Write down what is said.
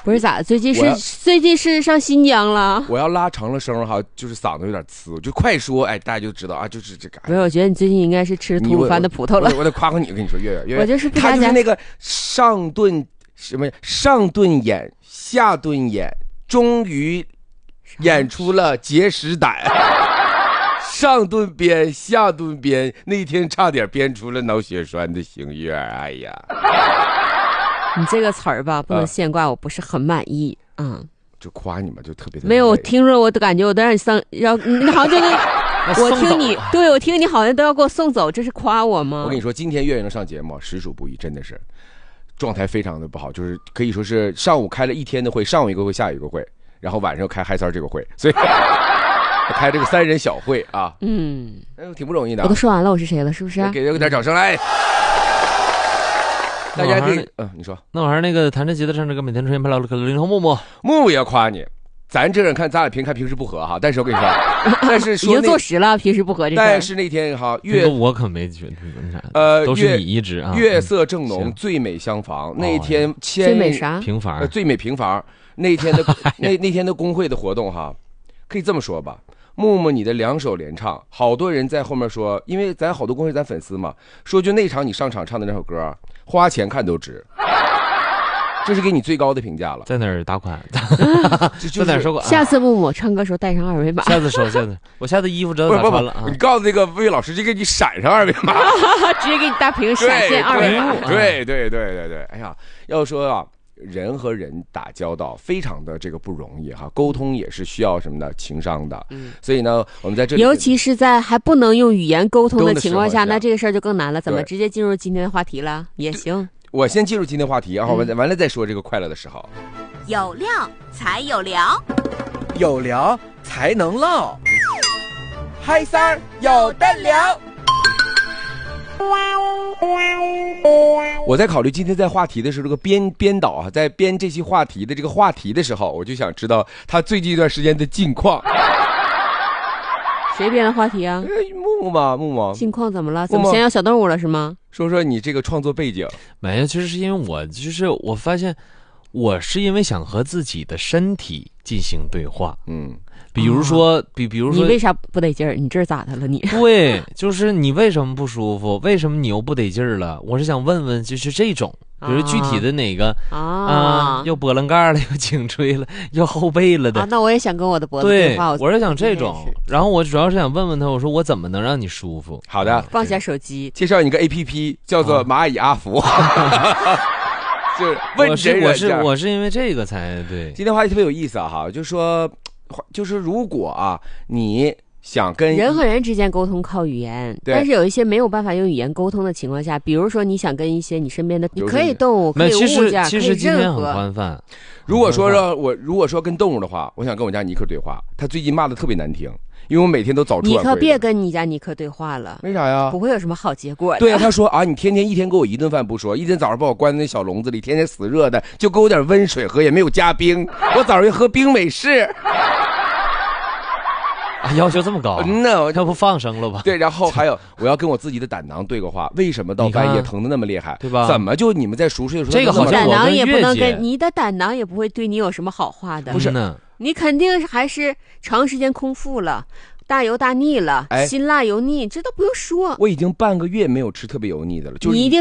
不是咋？最近是上新疆了。 我要拉长了声哈，就是嗓子有点呲，就快说，哎，大家就知道啊，就是这个。 不是，我觉得你最近应该是吃吐鲁番的葡萄了。 我得夸夸你，跟你说，月月， 我就是不他就是那个上顿演，下顿演，终于演出了结石胆。上顿编，下顿编，那天差点编出了脑血栓的星月。哎呀， 你这个词儿吧，不能现挂，我不是很满意。 就夸你嘛，就特别没有，我听着我都感觉我都让你你好像就跟我听你，对我听你好像都要给我送走，这是夸我吗？ 我跟你说，今天月月能上节目，实属不易，真的是状态非常的不好，就是可以说是上午开了一天的会，上午一个会，下午一个会，然后晚上又开嗨三这个会，所以开这个3人小会啊，挺不容易的。 我都说完了，我是谁了，是不是？ 给点掌声来。大家可以，你说， 那我还是那个弹着吉他唱这个每天出现拍老的零头木木也要夸你。咱这人看咱俩平时不合哈，但是我跟你说，但是说已经坐实了，平时不合这事。 但是那天哈， 我可没觉得都是你一直啊。 月色正浓，最美相逢。那天最美啥？ 平房， 最美平房。那天的那天的工会的活动哈，可以这么说吧。木木你的2首连唱，好多人在后面说，因为咱好多公会咱粉丝嘛，说就那场你上场唱的那首歌，花钱看都值，这是给你最高的评价了。 在哪儿打款？在哪儿收款？ 下次木木唱歌时候带上2维码。 下次我下次衣服知道咋穿了啊！ 你告诉那个魏老师，就给你闪上2维码， 直接给你大屏闪现2维码。 对，哎呀，要说啊。人和人打交道非常的这个不容易哈，沟通也是需要什么的情商的，所以呢，我们在这里， 尤其是在还不能用语言沟通的情况下，那这个事儿就更难了。怎么直接进入今天的话题了？也行， 我先进入今天的话题，然后完了再说这个快乐的时候。 有料才有聊， 有聊才能唠，嗨三儿有的聊。 我在考虑今天在话题的时候，这个编导啊，在编这期话题的这个话题的时候，我就想知道他最近一段时间的近况。 谁编的话题啊？ 木木。 近况怎么了？怎么先要小动物了是吗？ 说说你这个创作背景。 没有，其实是因为我发现我是因为想和自己的身体进行对话。比如说你为啥不得劲儿？你这儿咋的了你？ 对，就是你为什么不舒服？为什么你又不得劲儿了？我是想问问，就是这种，比如具体的哪个又波棱盖了，又颈椎了，又后背了的。 那我也想跟我的脖子对话。 我是想这种，然后我主要是想问问他，我说我怎么能让你舒服？ 好的， 放下手机， 介绍你个 APP， 叫做蚂蚁阿福。就是问真人， 我是因为这个才对。 今天话题特别有意思哈，就是如果啊，你想跟人和人之间沟通靠语言，但是有一些没有办法用语言沟通的情况下，比如说你想跟一些你身边的，你可以动物，可以物件， 其实今天很宽泛。 如果说跟动物的话，我想跟我家尼克对话，他最近骂的特别难听。因为我每天都早出晚归。 你可别跟你家尼克对话了。 为啥呀？ 不会有什么好结果的。 对啊，他说啊，你一天给我1顿饭不说，一天早上把我关在那小笼子里，天天死热的，就给我点温水喝，也没有加冰，我早上喝冰美式。 要求这么高？ 那不放生了吧？ 对，然后还有我要跟我自己的胆囊对个话，为什么到半夜疼的那么厉害？ 对吧？ 怎么就你们在熟睡的时候， 这个好像胆囊也不能跟你的胆囊也不会对你有什么好话的。 不是呢， 你肯定还是长时间空腹了。大油大腻了，辛辣油腻，这都不用说。 我已经半个月没有吃特别油腻的了，就是你一定